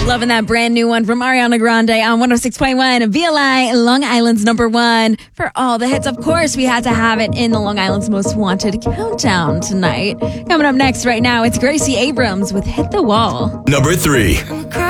Loving that brand new one from Ariana Grande on 106.1 VLI, Long Island's number one. For all the hits, of course, we had to have it in the Long Island's Most Wanted countdown tonight. Coming up next right now, it's Gracie Abrams with Hit the Wall. Number 3.